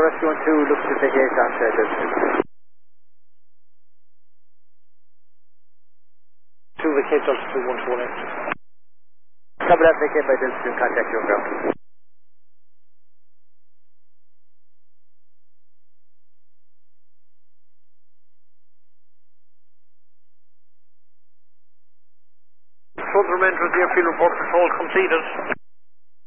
Rescue 1-2, looks to take aircraft Delta 2. 2 vacate Delta 2, 1-2-1. Copy that, vacate by Delta 2, contact you on ground. Fundamental airfield report control completed.